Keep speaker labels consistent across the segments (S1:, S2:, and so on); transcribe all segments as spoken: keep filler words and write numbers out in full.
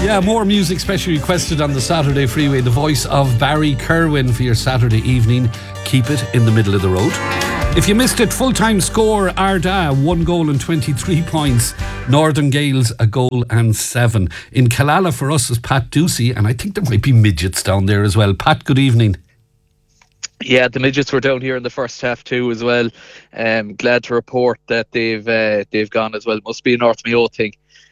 S1: Yeah, more music specially requested on the Saturday Freeway. The voice of Barry Kerwin for your Saturday evening. Keep it in the middle of the road. If you missed it, full-time score, Arda, one goal and twenty-three points. Northern Gales, a goal and seven. In Killala for us is Pat Ducey, and I think there might be midgets down there as well. Pat, good evening.
S2: Yeah, the midgets were down here in the first half too as well. Um, glad to report that they've uh, they've gone as well. Must be a North Mayo thing.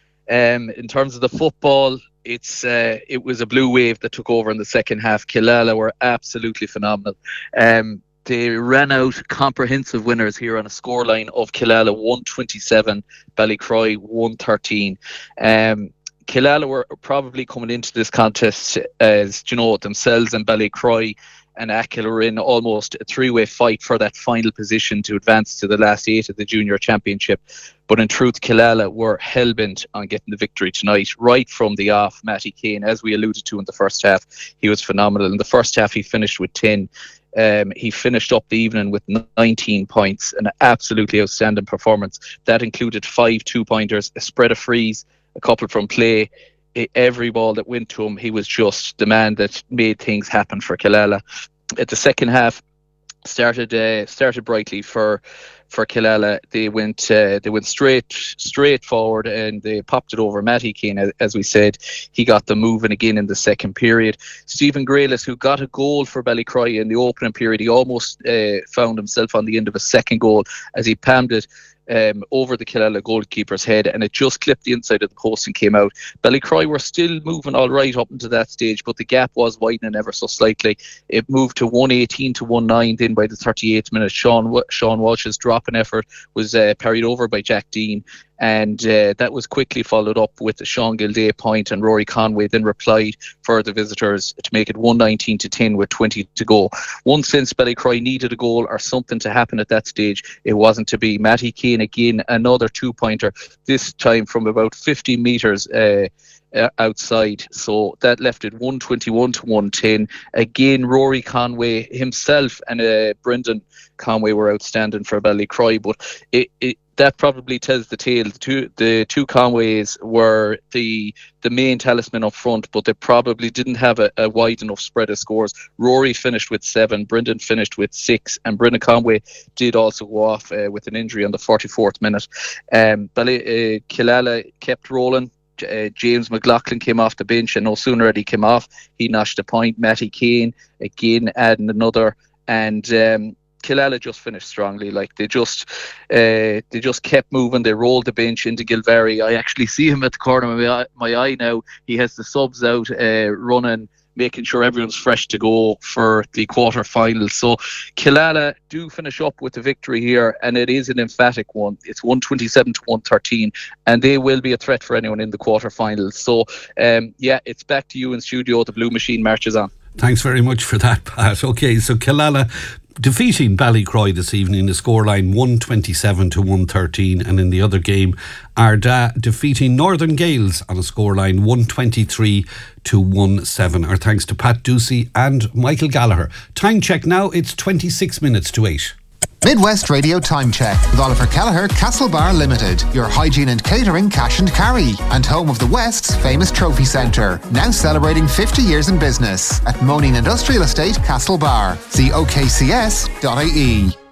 S2: Um, in terms of the football, it's uh, it was a blue wave that took over in the second half. Killala were absolutely phenomenal. Um, they ran out comprehensive winners here on a scoreline of Killala one twenty-seven, Ballycroy one thirteen. Um, Killala were probably coming into this contest as, you know, themselves and Ballycroy and Achill were in almost a three-way fight for that final position to advance to the last eight of the junior championship. But in truth, Killala were hell-bent on getting the victory tonight. Right from the off, Matty Kane, as we alluded to in the first half, he was phenomenal. In the first half, he finished with ten. Um, he finished up the evening with nineteen points, an absolutely outstanding performance. That included five two-pointers, a spread of frees, a couple from play. Every ball that went to him, he was just the man that made things happen for Killala. At the second half, started uh, started brightly for for Killala. They went uh, they went straight straight forward and they popped it over Matty Kane. As, as we said, he got them moving again in the second period. Stephen Graylis, who got a goal for Ballycroy in the opening period, he almost uh, found himself on the end of a second goal as he palmed it Um, over the Killala goalkeeper's head, and it just clipped the inside of the post and came out. Ballycroy were still moving all right up into that stage, but the gap was widening ever so slightly. It moved to one eighteen to one nine. Then by the thirty-eighth minute, Sean Sean Walsh's dropping effort was uh, parried over by Jack Dean, and uh, that was quickly followed up with the Sean Gilday point, and Rory Conway then replied for the visitors to make it one nineteen to ten with twenty to go. One sense Ballycroy needed a goal or something to happen at that stage. It wasn't to be. Matty Kane again, another two-pointer, this time from about fifty metres uh, uh, outside. So that left it one twenty-one to one ten. Again, Rory Conway himself and uh, Brendan Conway were outstanding for Ballycroy, but it, it that probably tells the tale. The two, the two Conways were the the main talisman up front, but they probably didn't have a, a wide enough spread of scores. Rory finished with seven, Brendan finished with six, and Brendan Conway did also go off uh, with an injury on the forty-fourth minute. Um, Bally, uh, Killala kept rolling. Uh, James McLaughlin came off the bench, and no sooner had he came off, he notched a point. Matty Kane again adding another, and um, Killala just finished strongly. Like they just, uh, they just kept moving. They rolled the bench into Gilvary. I actually see him at the corner of my eye, my eye now. He has the subs out, uh, running, making sure everyone's fresh to go for the quarter-final. So Killala do finish up with the victory here, and it is an emphatic one. It's one twenty-seven to one thirteen, and they will be a threat for anyone in the quarter-finals. So, um, yeah, it's back to you in studio. The Blue Machine marches on.
S1: Thanks very much for that, Pat. Okay, so Killala defeating Ballycroy this evening, the scoreline one twenty-seven to one thirteen, and in the other game, Arda defeating Northern Gales on a scoreline one twenty-three to one seven. Our thanks to Pat Ducey and Michael Gallagher. Time check now, it's twenty-six minutes to eight.
S3: Midwest Radio Time Check with Oliver Kelleher, Castlebar Limited, your hygiene and catering cash and carry, and home of the West's famous trophy centre, now celebrating fifty years in business at Moaning Industrial Estate, Castlebar. See O K C S dot I E.